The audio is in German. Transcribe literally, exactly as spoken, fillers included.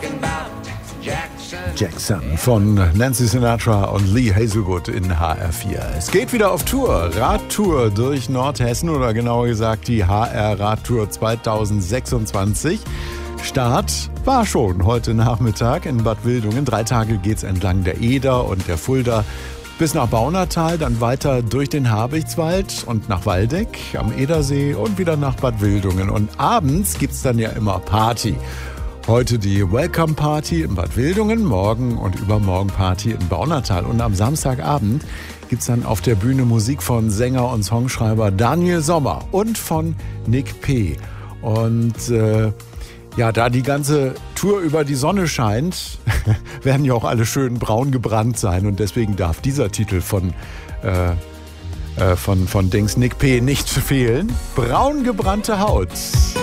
Jackson von Nancy Sinatra und Lee Hazelwood in H R vier. Es geht wieder auf Tour, Radtour durch Nordhessen oder genauer gesagt die H R Radtour zwanzig sechsundzwanzig. Start war schon heute Nachmittag in Bad Wildungen. Drei Tage geht's entlang der Eder und der Fulda bis nach Baunatal, dann weiter durch den Habichtswald und nach Waldeck am Edersee und wieder nach Bad Wildungen. Und abends gibt's dann ja immer Party. Heute die Welcome Party in Bad Wildungen, morgen und übermorgen Party in Baunatal. Und am Samstagabend gibt's dann auf der Bühne Musik von Sänger und Songschreiber Daniel Sommer und von Nick P. Und äh, ja, da die ganze Tour über die Sonne scheint, werden ja auch alle schön braun gebrannt sein. Und deswegen darf dieser Titel von, äh, äh, von, von Dings Nick P. nicht fehlen. Braun gebrannte Haut.